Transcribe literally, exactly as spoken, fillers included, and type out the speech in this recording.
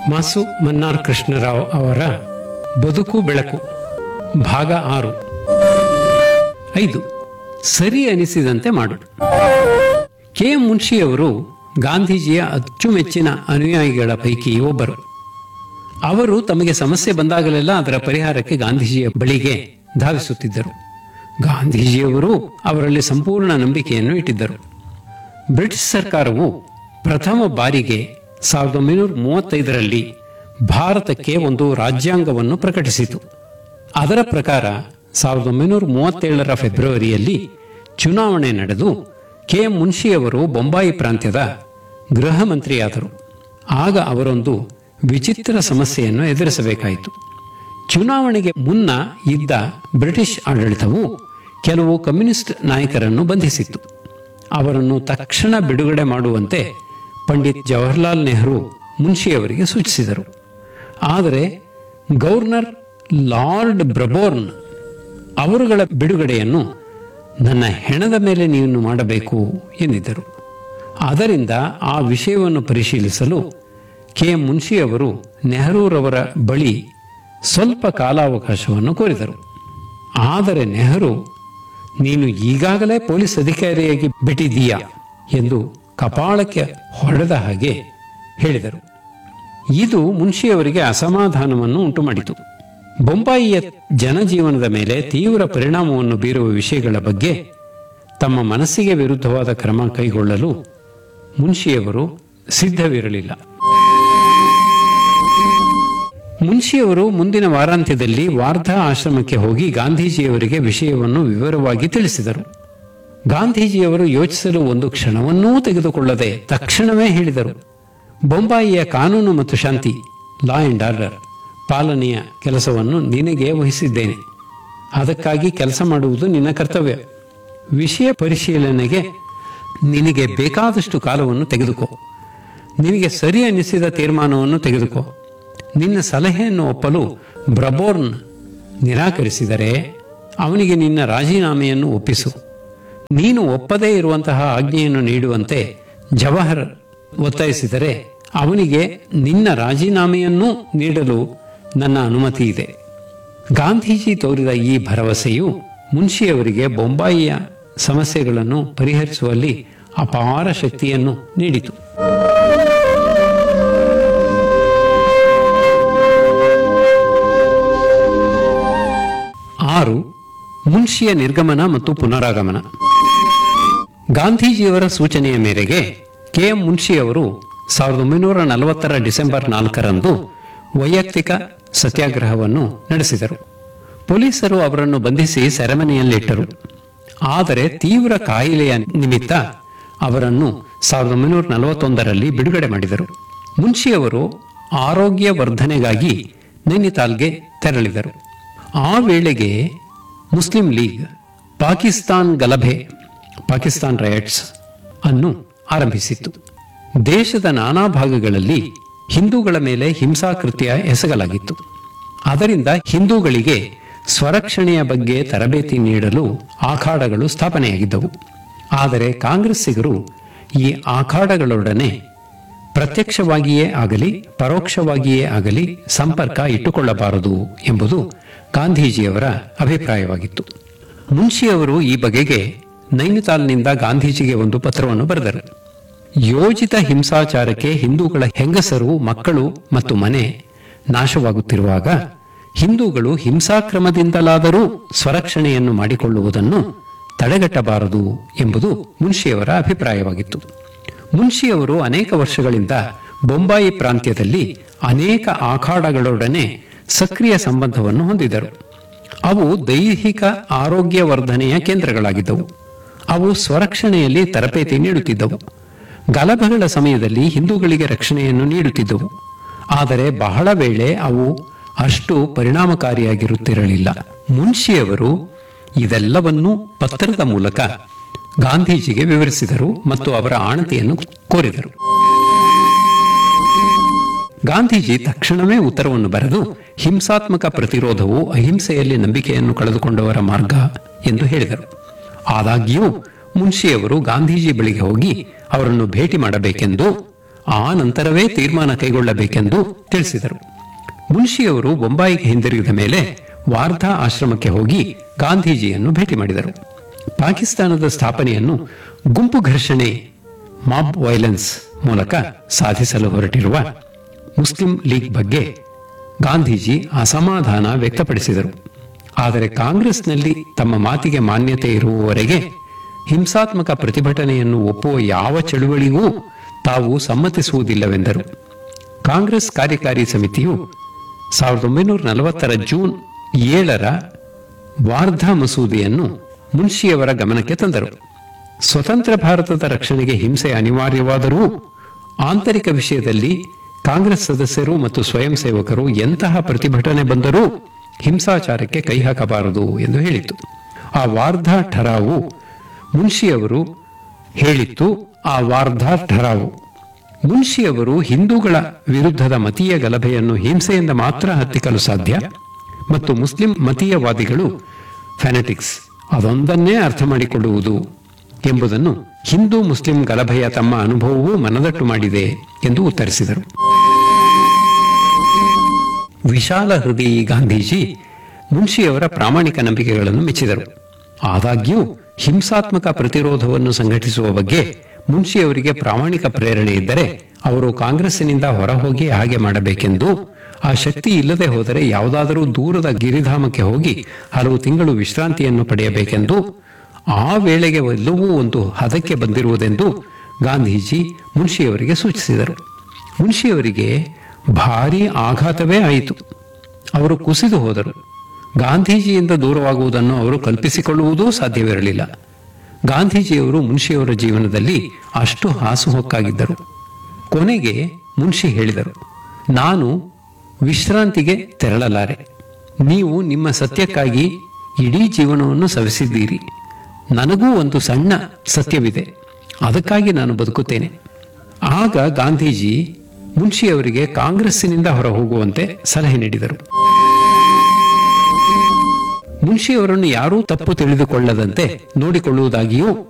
ಮಾಸು ಮನ್ನಾರ್ ಕೃಷ್ಣರಾವ್ ಅವರ ಬದುಕು ಬೆಳಕು ಭಾಗ ಆರು. ಐದು. ಸರಿ ಅನಿಸಿದಂತೆ ಮಾಡು. ಕೆ ಎಂ ಮುನ್ಷಿಯವರು ಗಾಂಧೀಜಿಯ ಅಚ್ಚುಮೆಚ್ಚಿನ ಅನುಯಾಯಿಗಳ ಪೈಕಿ ಒಬ್ಬರು. ಅವರು ತಮಗೆ ಸಮಸ್ಯೆ ಬಂದಾಗಲೆಲ್ಲ ಅದರ ಪರಿಹಾರಕ್ಕೆ ಗಾಂಧೀಜಿಯ ಬಳಿಗೆ ಧಾವಿಸುತ್ತಿದ್ದರು. ಗಾಂಧೀಜಿಯವರು ಅವರಲ್ಲಿ ಸಂಪೂರ್ಣ ನಂಬಿಕೆಯನ್ನು ಇಟ್ಟಿದ್ದರು. ಬ್ರಿಟಿಷ್ ಸರ್ಕಾರವು ಪ್ರಥಮ ಬಾರಿಗೆ ಸಾವಿರದ ಒಂಬೈನೂರ ಮೂವತ್ತೈದರಲ್ಲಿ ಭಾರತಕ್ಕೆ ಒಂದು ರಾಜ್ಯಾಂಗವನ್ನು ಪ್ರಕಟಿಸಿತು. ಅದರ ಪ್ರಕಾರ ಸಾವಿರದ ಒಂಬೈನೂರ ಮೂವತ್ತೇಳರ ಫೆಬ್ರವರಿಯಲ್ಲಿ ಚುನಾವಣೆ ನಡೆದು ಕೆ ಎಂ ಮುನ್ಷಿಯವರು ಬೊಂಬಾಯಿ ಪ್ರಾಂತ್ಯದ ಗೃಹ ಮಂತ್ರಿಯಾದರು. ಆಗ ಅವರೊಂದು ವಿಚಿತ್ರ ಸಮಸ್ಯೆಯನ್ನು ಎದುರಿಸಬೇಕಾಯಿತು. ಚುನಾವಣೆಗೆ ಮುನ್ನ ಇದ್ದ ಬ್ರಿಟಿಷ್ ಆಡಳಿತವು ಕೆಲವು ಕಮ್ಯುನಿಸ್ಟ್ ನಾಯಕರನ್ನು ಬಂಧಿಸಿತ್ತು. ಅವರನ್ನು ತಕ್ಷಣ ಬಿಡುಗಡೆ ಮಾಡುವಂತೆ ಪಂಡಿತ್ ಜವಾಹರ್ಲಾಲ್ ನೆಹರು ಮುನ್ಷಿಯವರಿಗೆ ಸೂಚಿಸಿದರು. ಆದರೆ ಗವರ್ನರ್ ಲಾರ್ಡ್ ಬ್ರಬೋರ್ನ್ ಅವರುಗಳ ಬಿಡುಗಡೆಯನ್ನು ನನ್ನ ಹೆಣದ ಮೇಲೆ ನೀವು ಮಾಡಬೇಕು ಎಂದಿದ್ದರು. ಆದ್ದರಿಂದ ಆ ವಿಷಯವನ್ನು ಪರಿಶೀಲಿಸಲು ಕೆ ಎಂ ಮುನ್ಷಿಯವರು ನೆಹರೂರವರ ಬಳಿ ಸ್ವಲ್ಪ ಕಾಲಾವಕಾಶವನ್ನು ಕೋರಿದರು. ಆದರೆ ನೆಹರು, ನೀನು ಈಗಾಗಲೇ ಪೊಲೀಸ್ ಅಧಿಕಾರಿಯಾಗಿ ಬಿಟ್ಟಿದ್ದೀಯಾ ಎಂದು ಕಪಾಳಕ್ಕೆ ಹೊಡೆದ ಹಾಗೆ ಹೇಳಿದರು. ಇದು ಮುನ್ಷಿಯವರಿಗೆ ಅಸಮಾಧಾನವನ್ನು ಉಂಟುಮಾಡಿತು. ಬೊಂಬಾಯಿಯ ಜನಜೀವನದ ಮೇಲೆ ತೀವ್ರ ಪರಿಣಾಮವನ್ನು ಬೀರುವ ವಿಷಯಗಳ ಬಗ್ಗೆ ತಮ್ಮ ಮನಸ್ಸಿಗೆ ವಿರುದ್ಧವಾದ ಕ್ರಮ ಕೈಗೊಳ್ಳಲು ಮುನ್ಷಿಯವರು ಸಿದ್ಧವಿರಲಿಲ್ಲ. ಮುನ್ಷಿಯವರು ಮುಂದಿನ ವಾರಾಂತ್ಯದಲ್ಲಿ ವಾರ್ಧಾ ಆಶ್ರಮಕ್ಕೆ ಹೋಗಿ ಗಾಂಧೀಜಿಯವರಿಗೆ ವಿಷಯವನ್ನು ವಿವರವಾಗಿ ತಿಳಿಸಿದರು. ಗಾಂಧೀಜಿಯವರು ಯೋಚಿಸಲು ಒಂದು ಕ್ಷಣವನ್ನೂ ತೆಗೆದುಕೊಳ್ಳದೆ ತಕ್ಷಣವೇ ಹೇಳಿದರು, ಬೊಂಬಾಯಿಯ ಕಾನೂನು ಮತ್ತು ಶಾಂತಿ, ಲಾ ಅಂಡ್ ಆರ್ಡರ್ ಪಾಲನೆಯ ಕೆಲಸವನ್ನು ನಿನಗೆ ವಹಿಸಿದ್ದೇನೆ. ಅದಕ್ಕಾಗಿ ಕೆಲಸ ಮಾಡುವುದು ನಿನ್ನ ಕರ್ತವ್ಯ. ವಿಷಯ ಪರಿಶೀಲನೆಗೆ ನಿನಗೆ ಬೇಕಾದಷ್ಟು ಕಾಲವನ್ನು ತೆಗೆದುಕೋ. ನಿನಗೆ ಸರಿ ಅನ್ನಿಸಿದ ತೀರ್ಮಾನವನ್ನು ತೆಗೆದುಕೋ. ನಿನ್ನ ಸಲಹೆಯನ್ನು ಒಪ್ಪಲು ಬ್ರಬೋರ್ನ್ ನಿರಾಕರಿಸಿದರೆ ಅವನಿಗೆ ನಿನ್ನ ರಾಜೀನಾಮೆಯನ್ನು ಒಪ್ಪಿಸು. ನೀನು ಒಪ್ಪದೇ ಇರುವಂತಹ ಆಜ್ಞೆಯನ್ನು ನೀಡುವಂತೆ ಜವಾಹರ್ ಒತ್ತಾಯಿಸಿದರೆ ಅವನಿಗೆ ನಿನ್ನ ರಾಜೀನಾಮೆಯನ್ನೂ ನೀಡಲು ನನ್ನ ಅನುಮತಿ ಇದೆ. ಗಾಂಧೀಜಿ ತೋರಿದ ಈ ಭರವಸೆಯು ಮುನ್ಷಿಯವರಿಗೆ ಬೊಂಬಾಯಿಯ ಸಮಸ್ಯೆಗಳನ್ನು ಪರಿಹರಿಸುವಲ್ಲಿ ಅಪಾರ ಶಕ್ತಿಯನ್ನು ನೀಡಿತು. ಆರು. ಮುನ್ಷಿಯ ನಿರ್ಗಮನ ಮತ್ತು ಪುನರಾಗಮನ. ಗಾಂಧೀಜಿಯವರ ಸೂಚನೆಯ ಮೇರೆಗೆ ಕೆ ಎಂ ಮುನ್ಷಿಯವರು ಸಾವಿರದ ಒಂಬೈನೂರ ನಲವತ್ತರ ಡಿಸೆಂಬರ್ ನಾಲ್ಕರಂದು ವೈಯಕ್ತಿಕ ಸತ್ಯಾಗ್ರಹವನ್ನು ನಡೆಸಿದರು. ಪೊಲೀಸರು ಅವರನ್ನು ಬಂಧಿಸಿ ಸೆರೆಮನೆಯಲ್ಲಿಟ್ಟರು. ಆದರೆ ತೀವ್ರ ಕಾಯಿಲೆಯ ನಿಮಿತ್ತ ಅವರನ್ನು ಸಾವಿರದ ಒಂಬೈನೂರ ನಲವತ್ತೊಂದರಲ್ಲಿ ಬಿಡುಗಡೆ ಮಾಡಿದರು. ಮುನ್ಷಿಯವರು ಆರೋಗ್ಯ ವರ್ಧನೆಗಾಗಿ ನೈನಿತಾಲ್ಗೆ ತೆರಳಿದರು. ಆ ವೇಳೆಗೆ ಮುಸ್ಲಿಂ ಲೀಗ್ ಪಾಕಿಸ್ತಾನ್ ಗಲಭೆ, ಪಾಕಿಸ್ತಾನ್ ರೈಟ್ಸ್ ಅನ್ನು ಆರಂಭಿಸಿತ್ತು. ದೇಶದ ನಾನಾ ಭಾಗಗಳಲ್ಲಿ ಹಿಂದೂಗಳ ಮೇಲೆ ಹಿಂಸಾಕೃತ್ಯ ಎಸಗಲಾಗಿತ್ತು. ಅದರಿಂದ ಹಿಂದೂಗಳಿಗೆ ಸ್ವರಕ್ಷಣೆಯ ಬಗ್ಗೆ ತರಬೇತಿ ನೀಡಲು ಆಖಾಡಗಳು ಸ್ಥಾಪನೆಯಾಗಿದ್ದವು. ಆದರೆ ಕಾಂಗ್ರೆಸ್ಸಿಗರು ಈ ಆಖಾಡಗಳೊಡನೆ ಪ್ರತ್ಯಕ್ಷವಾಗಿಯೇ ಆಗಲಿ ಪರೋಕ್ಷವಾಗಿಯೇ ಆಗಲಿ ಸಂಪರ್ಕ ಇಟ್ಟುಕೊಳ್ಳಬಾರದು ಎಂಬುದು ಗಾಂಧೀಜಿಯವರ ಅಭಿಪ್ರಾಯವಾಗಿತ್ತು. ಮುನ್ಷಿಯವರು ಈ ಬಗೆಗೆ ನೈನಿತಾಲ್ನಿಂದ ಗಾಂಧೀಜಿಗೆ ಒಂದು ಪತ್ರವನ್ನು ಬರೆದರು. ಯೋಜಿತ ಹಿಂಸಾಚಾರಕ್ಕೆ ಹಿಂದೂಗಳ ಹೆಂಗಸರು, ಮಕ್ಕಳು ಮತ್ತು ಮನೆ ನಾಶವಾಗುತ್ತಿರುವಾಗ ಹಿಂದೂಗಳು ಹಿಂಸಾಕ್ರಮದಿಂದಲಾದರೂ ಸ್ವರಕ್ಷಣೆಯನ್ನು ಮಾಡಿಕೊಳ್ಳುವುದನ್ನು ತಡೆಗಟ್ಟಬಾರದು ಎಂಬುದು ಮುನ್ಷಿಯವರ ಅಭಿಪ್ರಾಯವಾಗಿತ್ತು. ಮುನ್ಷಿಯವರು ಅನೇಕ ವರ್ಷಗಳಿಂದ ಬೊಂಬಾಯಿ ಪ್ರಾಂತ್ಯದಲ್ಲಿ ಅನೇಕ ಆಖಾಡಗಳೊಡನೆ ಸಕ್ರಿಯ ಸಂಬಂಧವನ್ನು ಹೊಂದಿದ್ದರು. ಅವು ದೈಹಿಕ ಆರೋಗ್ಯ ವರ್ಧನೆಯ ಕೇಂದ್ರಗಳಾಗಿದ್ದವು. ಅವು ಸ್ವರಕ್ಷಣೆಯಲ್ಲಿ ತರಬೇತಿ ನೀಡುತ್ತಿದ್ದವು. ಗಲಭೆಗಳ ಸಮಯದಲ್ಲಿ ಹಿಂದೂಗಳಿಗೆ ರಕ್ಷಣೆಯನ್ನು ನೀಡುತ್ತಿದ್ದವು. ಆದರೆ ಬಹಳ ವೇಳೆ ಅವು ಅಷ್ಟು ಪರಿಣಾಮಕಾರಿಯಾಗಿರುತ್ತಿರಲಿಲ್ಲ. ಮುನ್ಷಿಯವರು ಇದೆಲ್ಲವನ್ನೂ ಪತ್ರದ ಮೂಲಕ ಗಾಂಧೀಜಿಗೆ ವಿವರಿಸಿದರು ಮತ್ತು ಅವರ ಆಣತಿಯನ್ನು ಕೋರಿದರು. ಗಾಂಧೀಜಿ ತಕ್ಷಣವೇ ಉತ್ತರವನ್ನು ಬರೆದು ಹಿಂಸಾತ್ಮಕ ಪ್ರತಿರೋಧವು ಅಹಿಂಸೆಯಲ್ಲಿ ನಂಬಿಕೆಯನ್ನು ಕಳೆದುಕೊಂಡವರ ಮಾರ್ಗ ಎಂದು ಹೇಳಿದರು. ಆದಾಗ್ಯೂ ಮುನ್ಷಿಯವರು ಗಾಂಧೀಜಿ ಬಳಿಗೆ ಹೋಗಿ ಅವರನ್ನು ಭೇಟಿ ಮಾಡಬೇಕೆಂದು ಆ ನಂತರವೇ ತೀರ್ಮಾನ ಕೈಗೊಳ್ಳಬೇಕೆಂದು ತಿಳಿಸಿದರು. ಮುನ್ಷಿಯವರು ಬೊಂಬಾಯಿಗೆ ಹಿಂದಿರುಗಿದ ಮೇಲೆ ವಾರ್ಧಾ ಆಶ್ರಮಕ್ಕೆ ಹೋಗಿ ಗಾಂಧೀಜಿಯನ್ನು ಭೇಟಿ ಮಾಡಿದರು. ಪಾಕಿಸ್ತಾನದ ಸ್ಥಾಪನೆಯನ್ನು ಗುಂಪು ಘರ್ಷಣೆ ಮಾಬ್ ವೈಲೆನ್ಸ್ ಮೂಲಕ ಸಾಧಿಸಲು ಹೊರಟಿರುವ ಮುಸ್ಲಿಂ ಲೀಗ್ ಬಗ್ಗೆ ಗಾಂಧೀಜಿ ಅಸಮಾಧಾನ ವ್ಯಕ್ತಪಡಿಸಿದರು. ಆದರೆ ಕಾಂಗ್ರೆಸ್ನಲ್ಲಿ ತಮ್ಮ ಮಾತಿಗೆ ಮಾನ್ಯತೆ ಇರುವವರೆಗೆ ಹಿಂಸಾತ್ಮಕ ಪ್ರತಿಭಟನೆಯನ್ನು ಒಪ್ಪುವ ಯಾವ ಚಳುವಳಿಗೂ ತಾವು ಸಮ್ಮತಿಸುವುದಿಲ್ಲವೆಂದರು. ಕಾಂಗ್ರೆಸ್ ಕಾರ್ಯಕಾರಿ ಸಮಿತಿಯು ಸಾವಿರದ ಒಂಬೈನೂರ ನಲವತ್ತರ ಜೂನ್ ಏಳರ ವಾರ್ಧಾ ಮಸೂದೆಯನ್ನು ಮುನ್ಷಿಯವರ ಗಮನಕ್ಕೆ ತಂದರು. ಸ್ವತಂತ್ರ ಭಾರತದ ರಕ್ಷಣೆಗೆ ಹಿಂಸೆ ಅನಿವಾರ್ಯವಾದರೂ ಆಂತರಿಕ ವಿಷಯದಲ್ಲಿ ಕಾಂಗ್ರೆಸ್ ಸದಸ್ಯರು ಮತ್ತು ಸ್ವಯಂ ಸೇವಕರು ಎಂತಹ ಪ್ರತಿಭಟನೆ ಬಂದರೂ ಹಿಂಸಾಚಾರಕ್ಕೆ ಕೈ ಹಾಕಬಾರದು ಎಂದು ಹೇಳಿತು. ಆ ವಾರ್ಧಾ ಠರಾವು ಮುನ್ಷಿಯವರು ಹೇಳಿತ್ತು. ಆ ವಾರ್ಧಾ ಠರಾವು ಮುನ್ಷಿಯವರು ಹಿಂದೂಗಳ ವಿರುದ್ಧದ ಮತೀಯ ಗಲಭೆಯನ್ನು ಹಿಂಸೆಯಿಂದ ಮಾತ್ರ ಹತ್ತಿಕ್ಕಲು ಸಾಧ್ಯ ಮತ್ತು ಮುಸ್ಲಿಂ ಮತೀಯವಾದಿಗಳು ಫ್ಯಾನೆಟಿಕ್ಸ್ ಅದೊಂದನ್ನೇ ಅರ್ಥ ಮಾಡಿಕೊಳ್ಳುವುದು ಎಂಬುದನ್ನು ಹಿಂದೂ ಮುಸ್ಲಿಂ ಗಲಭೆಯ ತಮ್ಮ ಅನುಭವವೂ ಮನದಟ್ಟು ಮಾಡಿದೆ ಎಂದು ಉತ್ತರಿಸಿದರು. ವಿಶಾಲ ಹೃದಯಿ ಗಾಂಧೀಜಿ ಮುನ್ಷಿಯವರ ಪ್ರಾಮಾಣಿಕ ನಂಬಿಕೆಗಳನ್ನು ಮೆಚ್ಚಿದರು. ಆದಾಗ್ಯೂ ಹಿಂಸಾತ್ಮಕ ಪ್ರತಿರೋಧವನ್ನು ಸಂಘಟಿಸುವ ಬಗ್ಗೆ ಮುನ್ಷಿಯವರಿಗೆ ಪ್ರಾಮಾಣಿಕ ಪ್ರೇರಣೆ ಇದ್ದರೆ ಅವರು ಕಾಂಗ್ರೆಸ್ಸಿನಿಂದ ಹೊರಹೋಗಿ ಹಾಗೆ ಮಾಡಬೇಕೆಂದು, ಆ ಶಕ್ತಿ ಇಲ್ಲದೆ ಹೋದರೆ ಯಾವುದಾದರೂ ದೂರದ ಗಿರಿಧಾಮಕ್ಕೆ ಹೋಗಿ ಹಲವು ತಿಂಗಳು ವಿಶ್ರಾಂತಿಯನ್ನು ಪಡೆಯಬೇಕೆಂದು, ಆ ವೇಳೆಗೆ ಎಲ್ಲವೂ ಒಂದು ಹದಕ್ಕೆ ಬಂದಿರುವುದೆಂದು ಗಾಂಧೀಜಿ ಮುನ್ಷಿಯವರಿಗೆ ಸೂಚಿಸಿದರು. ಮುನ್ಷಿಯವರಿಗೆ ಭಾರೀ ಆಘಾತವೇ ಆಯಿತು. ಅವರು ಕುಸಿದು ಹೋದರು. ಗಾಂಧೀಜಿಯಿಂದ ದೂರವಾಗುವುದನ್ನು ಅವರು ಕಲ್ಪಿಸಿಕೊಳ್ಳುವುದೂ ಸಾಧ್ಯವಿರಲಿಲ್ಲ. ಗಾಂಧೀಜಿಯವರು ಮುನ್ಷಿಯವರ ಜೀವನದಲ್ಲಿ ಅಷ್ಟು ಹಾಸುಹೊಕ್ಕಾಗಿದ್ದರು. ಕೊನೆಗೆ ಮುನ್ಷಿ ಹೇಳಿದರು, ನಾನು ವಿಶ್ರಾಂತಿಗೆ ತೆರಳಲಾರೆ. ನೀವು ನಿಮ್ಮ ಸತ್ಯಕ್ಕಾಗಿ ಇಡೀ ಜೀವನವನ್ನು ಸವೆಸಿದ್ದೀರಿ. ನನಗೂ ಒಂದು ಸಣ್ಣ ಸತ್ಯವಿದೆ, ಅದಕ್ಕಾಗಿ ನಾನು ಬದುಕುತ್ತೇನೆ. ಆಗ ಗಾಂಧೀಜಿ ಮುನ್ಷಿಯವರಿಗೆ ಕಾಂಗ್ರೆಸ್ಸಿನಿಂದ ಹೊರ ಹೋಗುವಂತೆ ಸಲಹೆ ನೀಡಿದರು. ಮುನ್ಷಿಯವರನ್ನು ಯಾರೂ ತಪ್ಪು ತಿಳಿದುಕೊಳ್ಳದಂತೆ ನೋಡಿಕೊಳ್ಳುವುದಾಗಿಯೂ